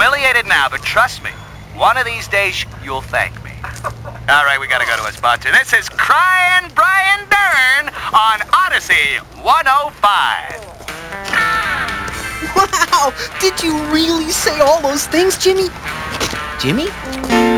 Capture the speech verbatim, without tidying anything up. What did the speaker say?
humiliated now, but trust me, one of these days you'll thank me. All right, we gotta go to a sponsor. This is Crying Brian Dern on Odyssey one oh five. Wow! Did you really say all those things, Jimmy? Jimmy?